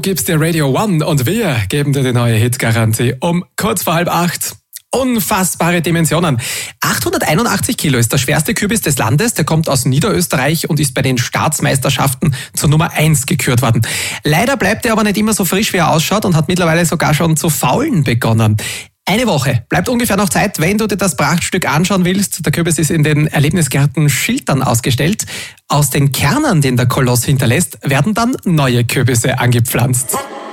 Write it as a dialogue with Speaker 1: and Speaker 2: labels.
Speaker 1: gibst dir Radio One und wir geben dir die neue Hitgarantie um kurz vor 7:30. Unfassbare Dimensionen. 881 Kilo ist der schwerste Kürbis des Landes. Der kommt aus Niederösterreich und ist bei den Staatsmeisterschaften zur Nummer 1 gekürt worden. Leider bleibt er aber nicht immer so frisch, wie er ausschaut und hat mittlerweile sogar schon zu faulen begonnen. Eine Woche bleibt ungefähr noch Zeit, wenn du dir das Prachtstück anschauen willst. Der Kürbis ist in den Erlebnisgärten Schiltern ausgestellt. Aus den Kernen, den der Koloss hinterlässt, werden dann neue Kürbisse angepflanzt.